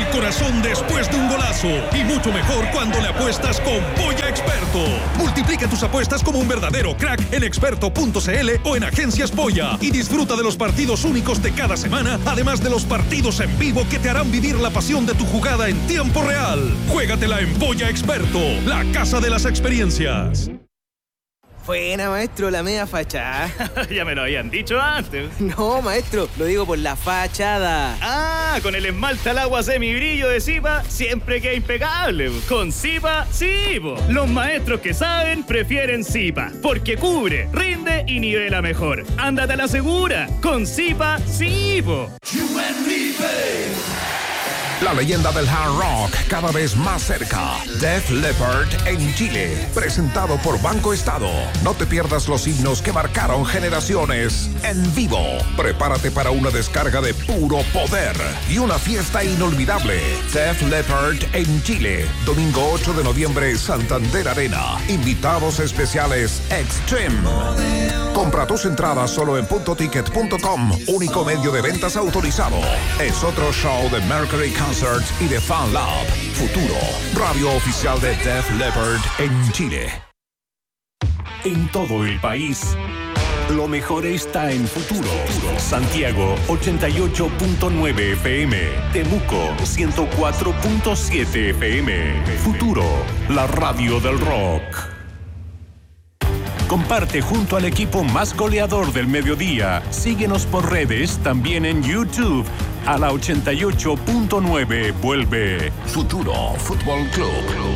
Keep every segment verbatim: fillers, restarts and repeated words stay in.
el corazón después de un golazo. Y mucho mejor cuando le apuestas con Polla Experto. Multiplica tus apuestas como un verdadero crack en experto punto c l o en Agencias Polla. Y disfruta de los partidos únicos de cada semana, además de los partidos en vivo que te harán vivir la pasión de tu jugada en tiempo real. Juégatela en Polla Experto, la casa de las experiencias. Buena, maestro, la media fachada. Ya me lo habían dicho antes. No, maestro, lo digo por la fachada. Ah, con el esmalte al agua semibrillo de Zipa siempre queda impecable. Con Zipa, sí, po. Los maestros que saben prefieren Zipa, porque cubre, rinde y nivela mejor. Ándate a la segura. Con Zipa, sí, po. La leyenda del hard rock cada vez más cerca. Def Leppard en Chile. Presentado por Banco Estado. No te pierdas los himnos que marcaron generaciones en vivo. Prepárate para una descarga de puro poder y una fiesta inolvidable. Def Leppard en Chile. Domingo ocho de noviembre, Santander Arena. Invitados especiales Extreme. Compra tus entradas solo en punto ticket punto com. Único medio de ventas autorizado. Es otro show de Mercury Concerts y de Fan Lab. Futuro, radio oficial de Def Leppard en Chile. En todo el país, lo mejor está en Futuro. Santiago ochenta y ocho punto nueve F M. Temuco ciento cuatro punto siete F M. Futuro, la radio del rock. Comparte junto al equipo más goleador del mediodía. Síguenos por redes, también en YouTube. A la ochenta y ocho punto nueve vuelve Futuro Fútbol Club.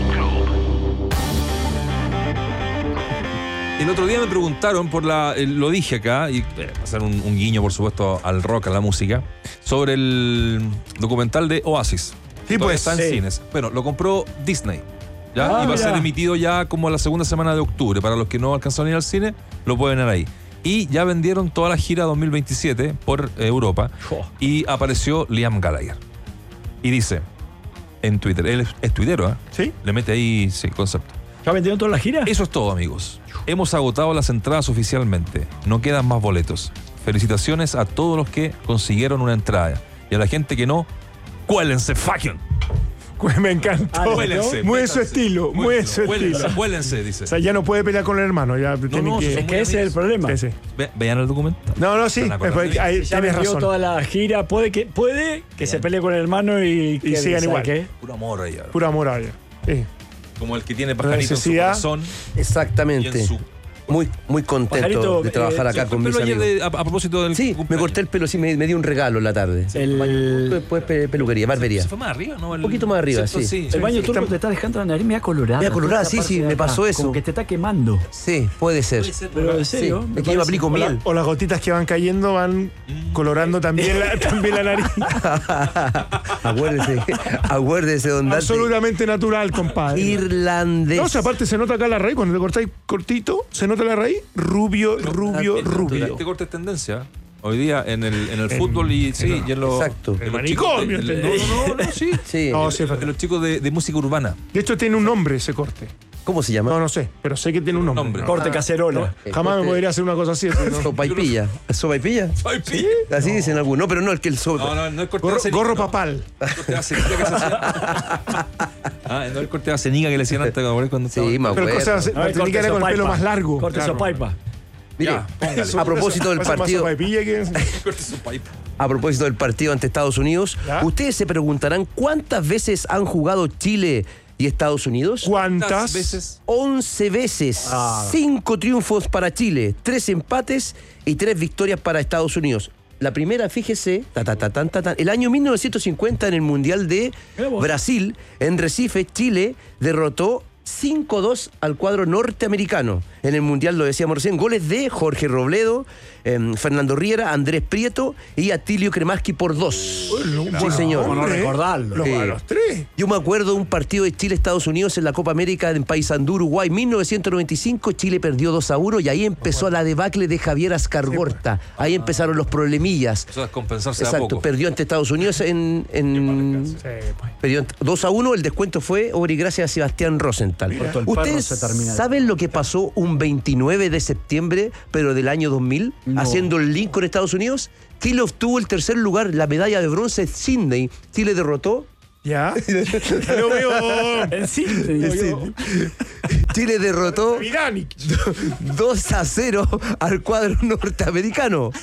El otro día me preguntaron por la, eh, lo dije acá, y eh, hacer un, un guiño, por supuesto, al rock, a la música, sobre el documental de Oasis. Sí, pues. Está en Sí. cines. Bueno, lo compró Disney. ¿Ya? Ah, y va a mira. ser emitido ya como la segunda semana de octubre. Para los que no alcanzaron a ir al cine, lo pueden ver ahí. Y ya vendieron toda la gira dos mil veintisiete por eh, Europa. Oh. Y apareció Liam Gallagher. Y dice en Twitter, él es, es tuitero, ¿eh? ¿Sí? Le mete ahí sí, concepto. ¿Ya vendieron toda la gira? Eso es todo, amigos. Hemos agotado las entradas oficialmente. No quedan más boletos. Felicitaciones a todos los que consiguieron una entrada. Y a la gente que no, cuélense, fucking. Me encantó. Ah, huélense, muy su métanse. estilo, muy Huélense, su estilo. huélense, huélense, dice. O sea, ya no puede pelear con el hermano. Ya tiene no, que... son Es muy que ese es el amigos. problema. Sí, sí. Ve, vean el documento. No, no, sí. ¿Se van a acordar? Ahí Ya tienes vendió razón. toda la gira. Puede que, puede que se pelee con el hermano y, que, sigan ¿sabe igual. qué? Puro amor ahí. Pura moral. Sí. Como el que tiene pajarito en su necesidad. corazón. Exactamente. Y en su- Muy, muy contento Pajarito, de trabajar eh, acá ¿Se con cortó mis el pelo amigos. ayer de- a, a propósito del Sí, me cumpleaños? corté el pelo, sí, me, me di un regalo en la tarde. El, Después pe- peluquería, barbería. ¿Se fue más arriba? ¿No? El- Un poquito más arriba, ¿cierto? sí. el baño sí, turco está- te está dejando la nariz media colorada. Media colorada, Toda sí, esta sí, parte de me acá, pasó eso. Como que te está quemando. Sí, puede ser. Puede ser, Pero en Sí, serio. es me que yo me parece- aplico O, la- miel. o las gotitas que van cayendo van colorando también la, también la nariz. acuérdese, acuérdese, don Dante. Absolutamente natural, compadre. Irlandés. No, o sea, aparte se nota acá la raíz, cuando te cortáis cortito, se nota la raíz, rubio, rubio, el- rubio. Este corte es tendencia. Hoy día en el, en el fútbol y sí, y en los, Exacto. en los El chicos de- manicomio, el- ¿entendés? no, no, no, no, sí. Sí. No, En- sí, en los chicos de, de música urbana. De hecho, tiene un nombre ese corte. ¿Cómo se llama? No, no sé, pero sé que tiene un nombre. Nombre. Corte cacerola. El Jamás me corte- podría hacer una cosa así. ¿no? Sopaipilla. ¿Sopaipilla? ¿Sí? Así dicen algunos. No, pero no, el que el sopa. No, no, no el corte Gorro, de cenica, gorro no. papal. El corte de cenica que se hacía. Ah, no el corte de cenica que le hacían antes cuando Sí, estaba- me Pero el acuerdo. cosa, No, el la corte técnica era con el sopaipa. pelo más largo. Corte claro. sopaipa. Mire, Ya, póngale. a propósito del Pasa más partido, sopaipilla que- El corte de su pipe. a propósito del partido ante Estados Unidos, ¿Ya? ustedes se preguntarán cuántas veces han jugado Chile y Estados Unidos. ¿Cuántas veces? once veces. Ah. Cinco triunfos para Chile, tres empates y tres victorias para Estados Unidos. La primera, fíjese, ta, ta, ta, tan, ta, tan, el año mil novecientos cincuenta en el Mundial de Mira vos. Brasil, en Recife, Chile derrotó cinco dos al cuadro norteamericano. En el Mundial, lo decíamos recién, goles de Jorge Robledo, eh, Fernando Riera, Andrés Prieto y Atilio Kremaski por dos. Sí, señor. ¿Cómo no recordarlo? Los, Sí. a los tres. Yo me acuerdo de un partido de Chile-Estados Unidos en la Copa América en Paysandú, Uruguay, mil novecientos noventa y cinco. Chile perdió dos a uno y ahí empezó la debacle de Javier Ascargorta. Ahí empezaron los problemillas. Eso es compensarse a Exacto, poco. perdió ante Estados Unidos en, en Sí, pues. perdió dos a uno. El descuento fue obra y gracias a Sebastián Rosenthal. Corto el perro, ¿Ustedes se termina. saben lo que pasó un veintinueve de septiembre, pero del año dos mil, No. haciendo el link con Estados Unidos? Chile obtuvo el tercer lugar, la medalla de bronce en Sydney. Chile derrotó Ya. Lo veo. En sí, te digo yo. Chile derrotó Mirani. dos a cero al cuadro norteamericano.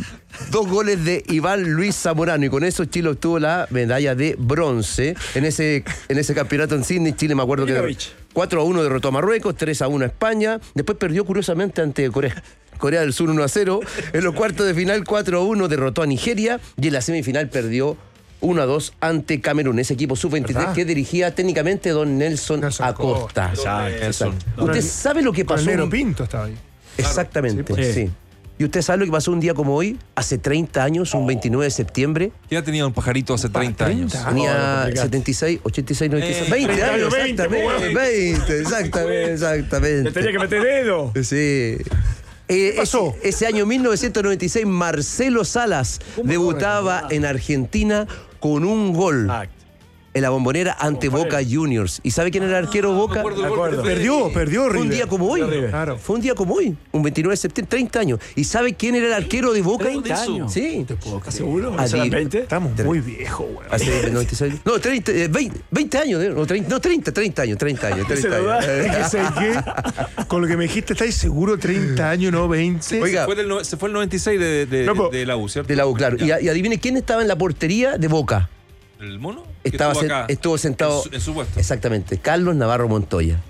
Dos goles de Iván Luis Zamorano y con eso Chile obtuvo la medalla de bronce en ese, en ese campeonato en Sydney. Chile, me acuerdo que Milovic. cuatro a uno derrotó a Marruecos, tres a uno a España. Después perdió curiosamente ante Corea. Corea del Sur uno a cero. En los cuartos de final cuatro a uno derrotó a Nigeria y en la semifinal perdió uno a dos ante Camerún. Ese equipo sub veintitrés ¿verdad? que dirigía técnicamente don Nelson, Nelson Acosta. Exacto. Exacto. Con ¿Usted el- sabe lo que Con el pasó? negro Pinto estaba ahí. Exactamente, Sí, pues. sí. ¿Y usted sabe lo que pasó un día como hoy? Hace treinta años, un veintinueve de septiembre. ¿Qué edad tenía un pajarito hace treinta años? treinta. Tenía complicaste. setenta y seis, ochenta y seis, noventa y seis. Eh, veinte treinta años, años, veinte, exactamente. pues, veinte, exactamente, exactamente. Le tenía que meter dedo. Sí. Eh, pasó? Ese, ese año mil novecientos noventa y seis, Marcelo Salas debutaba en Argentina con un gol Ah, en la Bombonera ante Como Boca Fred. Juniors. ¿Y sabe quién era el arquero Boca? Me acuerdo del Me gol acuerdo. de Freddy. Perdió, perdió Fue un River. día como hoy. River. Claro. Fue un día como hoy, un veintinueve de septiembre, treinta años. ¿Y sabe quién era el arquero de Boca? treinta años. Sí. ¿Estás seguro? Ah, ¿Serán di- veinte? Estamos muy viejos, güey. Hace noventa y seis. No, treinta, eh, veinte, veinte años, ¿eh? no, treinta, no, treinta, treinta años, treinta años. Se treinta lo da. años. Es que sé qué, con lo que me dijiste, ¿estáis seguro? treinta años, no veinte. Oiga, Fue del no- se fue el noventa y seis de, de, No, po- de la U, ¿cierto? de la U, claro. Y, Ya. y adivine quién estaba en la portería de Boca. ¿El mono? Que Estaba estuvo sen- acá, estuvo sentado. En su, en su puesto. Exactamente, Carlos Navarro Montoya.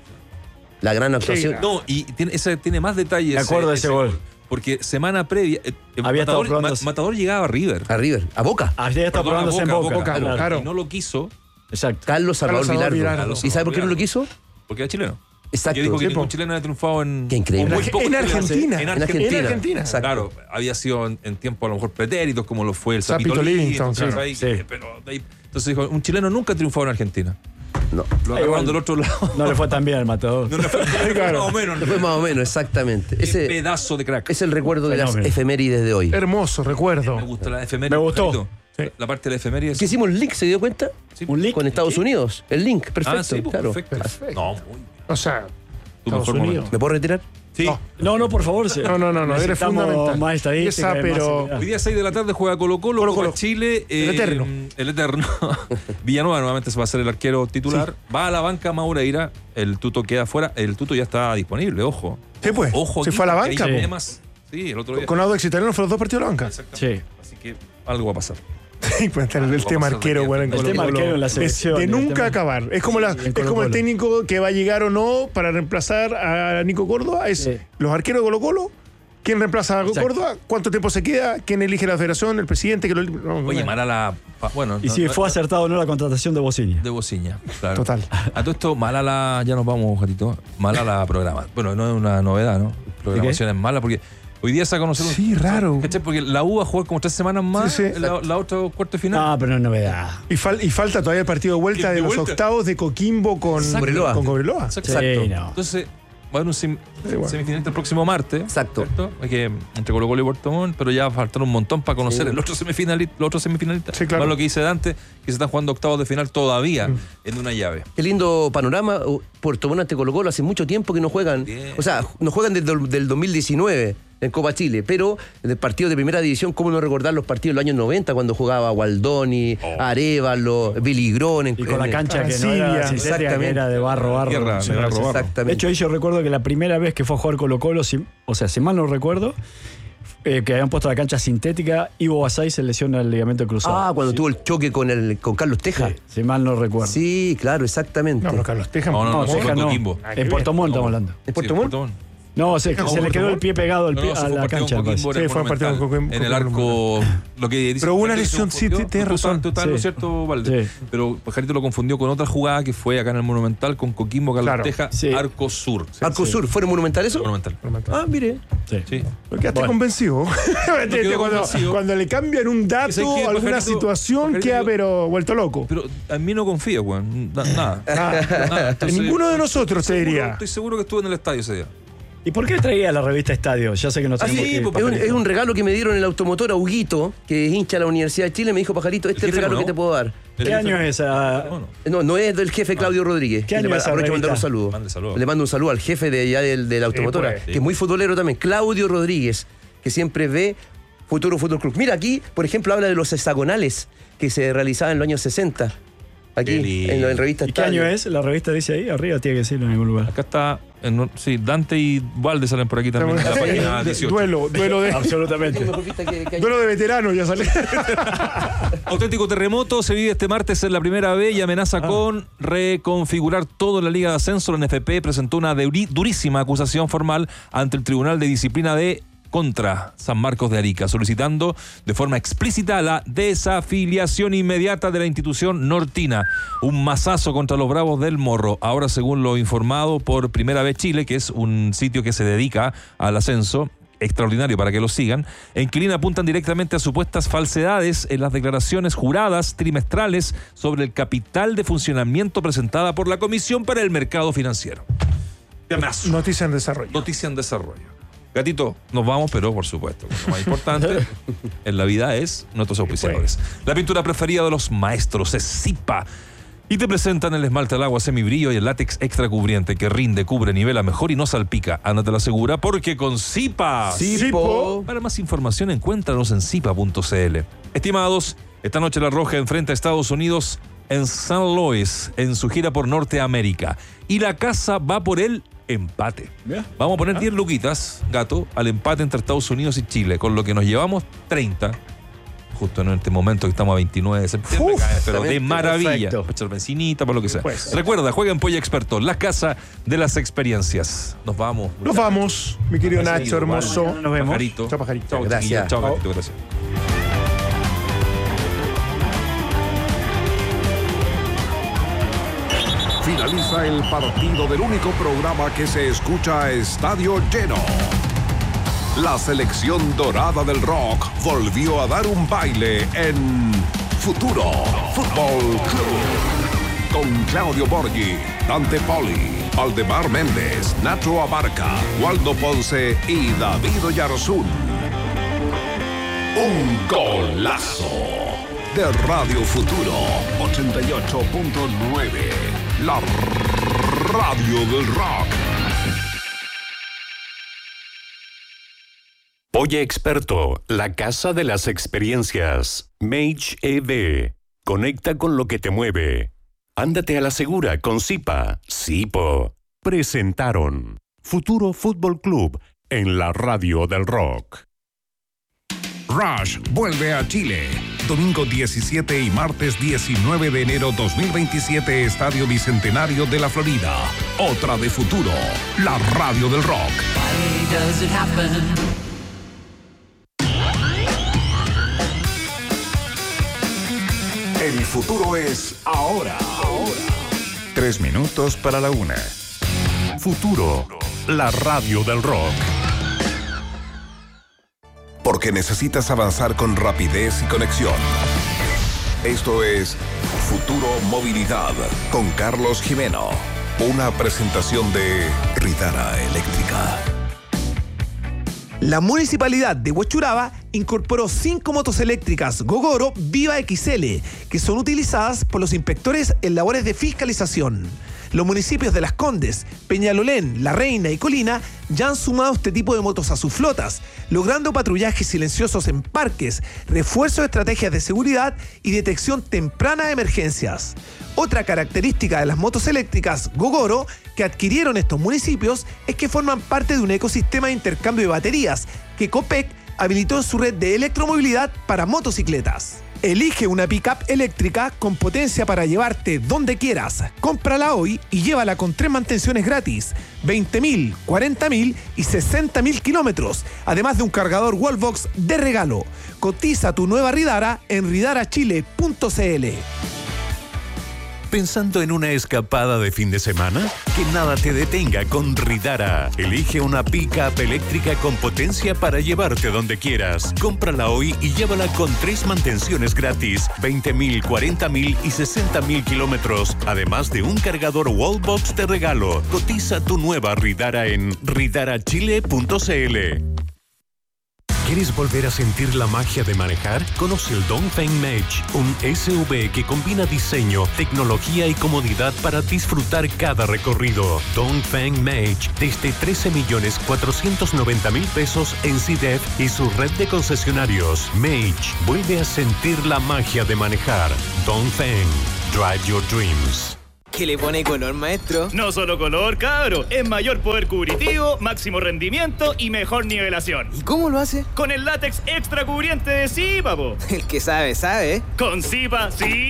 La gran actuación. gran- No, y tiene, ese tiene más detalles. Me acuerdo de ese gol. Porque semana previa. eh, eh, Había estado Matador, probándose. Ma- Matador llegaba a River. A River, a Boca. Había estado Perdón, a probándose en Boca. Boca, Claro. claro. Y no lo quiso Exacto. Carlos Salvador Carlos Salvador Vilardo. Vilardo. ¿Y sabe por qué no lo quiso? porque era chileno. Exacto. Que dijo que Sí, ningún po. chileno había triunfado en. Qué increíble. o muy En pocos chilenos. Argentina. En En Argentina. Argentina. En Argentina. Exacto. Claro, había sido en, en tiempo a lo mejor pretéritos, como lo fue el Zapito Zapito Livingstone, Livingstone, sí. ¿sabes? Sí. Que- pero de ahí- entonces dijo, un chileno nunca ha triunfado en Argentina. No. Lo Igual. agarraron del otro lado. No le fue tan bien al matador. No le fue Claro. más o menos. No fue más o menos, exactamente. Qué Ese pedazo de crack. es el recuerdo de las Fenómeno. efemérides de hoy. Hermoso, recuerdo. Me gusta la efeméride. Me gustó. Pajarito. Sí. La parte de la efeméride. Que hicimos el link, ¿se dio cuenta? Sí. Un link. Con Estados Unidos. El link, perfecto. Ah, sí, pues, claro. perfecto. No, muy bien. O sea, Tu Estados mejor Unidos. momento. ¿Me puedo retirar? Sí. No. No, no, por favor. sí. No, no, no, no, eres Necesitamos fundamental. más estadística. Esa, y más pero- seriedad. Hoy día seis de la tarde juega Colo Colo, Colo Copa Colo. Chile. El Eterno. El Eterno. Villanueva nuevamente se va a ser el arquero titular. Va a la banca Maureira. El Tuto queda afuera. El Tuto ya está disponible, ojo. Sí, pues. Ojo. Se aquí, fue a la porque banca, hay po. temas. Sí, el otro día. Con Audax Italiano fueron los dos partidos de la banca. Exactamente. Sí. Así que algo va a pasar. Sí, pues está el, el Vamos tema a hacer arquero, de bueno, en aquí. El Colo tema Colo. arquero en la Es selección, de el nunca tema- acabar. Es como, la, Sí, en es como el Colo-Colo. técnico que va a llegar o no para reemplazar a Nico Córdoba. Es Sí. los arqueros de Colo Colo. ¿Quién reemplaza a Exacto. Córdoba? ¿Cuánto tiempo se queda? ¿Quién elige la federación? ¿El presidente? Que lo, no, Oye, no. mala la. pa- Bueno, Y no- si no- fue acertado o no la contratación de Bociña. de Bociña, claro. Total. A todo esto, mala la. Ya nos vamos, gatito. Mala la programa. Bueno, no es una novedad, ¿no? Programación es mala porque hoy día se ha conocido. Sí, raro. ¿Cachai? Porque la U va a jugar como tres semanas más. Sí, sí. La, la otra cuarto de final. No, pero no es novedad. Y, fal- y falta todavía el partido de vuelta De de los vuelta. octavos de Coquimbo con Exacto. Cobreloa. Con Cobreloa. Exacto. Sí, no. Entonces, va a haber un sem- bueno. semifinalista el próximo martes. Exacto. ¿Cierto? Hay que entre Colo Colo y Puerto Montt, pero ya faltan un montón para conocer Sí. el otro semifinalista. Los otros semifinalistas. Sí, claro. Más lo que dice Dante, que se están jugando octavos de final todavía en una llave. Qué lindo panorama. Puerto Montt ante Colo Colo hace mucho tiempo que no juegan. Bien. O sea, no juegan desde el del dos mil diecinueve en Copa Chile, pero en el partido de primera división, ¿cómo no recordar los partidos de los años noventa cuando jugaba Gualdoni, Arevalo, Billy Grón? En, Y con la en- cancha que no Arcilla. era sintética, que Exactamente. era de barro, barro. Tierra, Sí, de barro, sí. barro. Exactamente. De hecho, ahí yo recuerdo que la primera vez que fue a jugar Colo Colo, si- o sea, si mal no recuerdo, eh, que habían puesto la cancha sintética, Ivo Basay se lesiona el ligamento cruzado. Ah, cuando tuvo el choque con el con Carlos Teja. Sí, si mal no recuerdo. Sí, claro, exactamente. No, pero Carlos Teja. No, no, No, no, Teja fue no. Coquimbo. Nada que En ver. Puerto Montt estamos hablando. ¿En Puerto Sí, Montt? Montt. No, se, ¿Cómo se le Puerto quedó el Montt? pie pegado al No, pie- no, se a fue la partido cancha. con me parece. Coquimbo en el Sí, fue un partido con Monumental. Coquimbo- En el Coquimbo arco, lo que dice. Pero hubo una Pajarito se lesión, sí, confundió. tienes Tú razón. estás- tú estás, ¿no es Sí. cierto, Valde? Sí. Pero Pajarito lo confundió con otra jugada que fue acá en el Monumental con Coquimbo, Carlos Claro. Teja, Sí. Arco Sur. Arco Sur, ¿fue en Monumental eso? Monumental. Ah, mire. Sí. Sí. Porque quedaste Bueno. convencido. quedó cuando, convencido. cuando le cambian un dato ¿Sabes qué, o alguna Pajarito? situación, Pajarito, queda yo- pero vuelto loco. Pero a mí no confío, weón. Na- Nada. Ah, Nada. Entonces, ninguno de nosotros te seguro- diría. Estoy seguro que estuve en el estadio ese día. ¿Y por qué traía la revista Estadio? Ya sé que no Ah, tenemos sí, que- es un, es un regalo que me dieron en el automotor a Huguito, que es hincha de la Universidad de Chile. Me dijo, Pajarito, este es el jefe regalo no? que te puedo dar. ¿Qué año es esa? Bueno, No, no es del jefe Claudio Rodríguez. ¿Qué año Le es esa aprovecho de mandar un revista? saludo. Mande saludos. Le mando un saludo al jefe de allá del, de la automotora, pues. que es muy futbolero también, Claudio Rodríguez, que siempre ve Futuro Fútbol Club. Mira, aquí, por ejemplo, habla de los hexagonales que se realizaban en los años sesenta. Aquí, en la revista. ¿Y qué año es? La revista dice ahí, arriba tiene que decirlo en algún lugar. Acá está, en, sí, Dante y Valde salen por aquí también. En la página dieciocho. Duelo, duelo de. Absolutamente. Duelo de veteranos, ya sale. Auténtico terremoto se vive este martes en la primera B y amenaza ah. con reconfigurar todo en la Liga de Ascenso. La N F P presentó una durísima acusación formal ante el Tribunal de Disciplina de contra San Marcos de Arica, solicitando de forma explícita la desafiliación inmediata de la institución nortina. Un mazazo contra los Bravos del Morro. Ahora, según lo informado por Primera Vez Chile, que es un sitio que se dedica al ascenso, extraordinario para que lo sigan, en Quilín apuntan directamente a supuestas falsedades en las declaraciones juradas trimestrales sobre el capital de funcionamiento presentada por la Comisión para el Mercado Financiero. Noticia en desarrollo. Noticia en desarrollo. Gatito, nos vamos, pero por supuesto, lo más importante en la vida es nuestros auspiciadores. La pintura preferida de los maestros es Zipa. Y te presentan el esmalte al agua semibrillo y el látex extra cubriente que rinde, cubre, nivela mejor y no salpica. Ándate la segura porque con Zipa. Zipo. Para más información encuéntranos en zipa punto c l. Estimados, esta noche La Roja enfrenta a Estados Unidos en Saint Louis en su gira por Norteamérica. Y la casa va por el empate. ¿Ya? Vamos a poner diez luquitas, gato, al empate entre Estados Unidos y Chile, con lo que nos llevamos treinta. Justo en este momento que estamos a veintinueve de septiembre. Uf, pero de maravilla. Para echar bencinita, para lo que sea. Pues. Recuerda, juega en Polla Experto, la casa de las experiencias. Nos vamos. Nos vamos, mi querido Nacho, sí, hermoso. Bueno, nos vemos. Pajarito. Chao, Pajarito. Chao, gracias. Chao, Gatito, gracias. Finaliza el partido del único programa que se escucha a estadio lleno. La selección dorada del rock volvió a dar un baile en Futuro Fútbol Club. Con Claudio Borghi, Dante Poli, Valdemar Méndez, Nacho Abarca, Waldo Ponce y David Oyarzún. Un golazo de Radio Futuro ochenta y ocho punto nueve. La radio del rock. Polla Experto, la casa de las experiencias. Mage E V. Conecta con lo que te mueve. Ándate a la segura con Zipa. Zipo. Presentaron Futuro Fútbol Club en la radio del rock. Rush vuelve a Chile. Domingo diecisiete y martes diecinueve de enero dos mil veintisiete, Estadio Bicentenario de la Florida. Otra de Futuro, la radio del rock. Why does it happen? El futuro es ahora. Ahora. Tres minutos para la una. Futuro, la radio del rock. Porque necesitas avanzar con rapidez y conexión. Esto es Futuro Movilidad con Carlos Jimeno. Una presentación de Ridara Eléctrica. La Municipalidad de Huechuraba incorporó cinco motos eléctricas Gogoro Viva X L, que son utilizadas por los inspectores en labores de fiscalización. Los municipios de Las Condes, Peñalolén, La Reina y Colina ya han sumado este tipo de motos a sus flotas, logrando patrullajes silenciosos en parques, refuerzo de estrategias de seguridad y detección temprana de emergencias. Otra característica de las motos eléctricas Gogoro que adquirieron estos municipios es que forman parte de un ecosistema de intercambio de baterías que Copec habilitó en su red de electromovilidad para motocicletas. Elige una pick-up eléctrica con potencia para llevarte donde quieras. Cómprala hoy y llévala con tres mantenciones gratis, veinte mil, cuarenta mil y sesenta mil kilómetros, además de un cargador Wallbox de regalo. Cotiza tu nueva Ridara en ridara chile punto c l. ¿Pensando en una escapada de fin de semana? Que nada te detenga con Ridara. Elige una pick-up eléctrica con potencia para llevarte donde quieras. Cómprala hoy y llévala con tres mantenciones gratis, veinte mil, cuarenta mil y sesenta mil kilómetros, además de un cargador Wallbox de regalo. Cotiza tu nueva Ridara en ridara chile punto c l. ¿Quieres volver a sentir la magia de manejar? Conoce el Dongfeng Mage, un S U V que combina diseño, tecnología y comodidad para disfrutar cada recorrido. Dongfeng Mage, desde trece millones cuatrocientos noventa mil pesos en C D E F y su red de concesionarios. Mage, vuelve a sentir la magia de manejar. Dongfeng. Drive your dreams. ¿Qué le pone color, maestro? No solo color, cabro. Es mayor poder cubritivo, máximo rendimiento y mejor nivelación. ¿Y cómo lo hace? Con el látex extra cubriente de Zipa, po. El que sabe, sabe. Con Zipa, sí.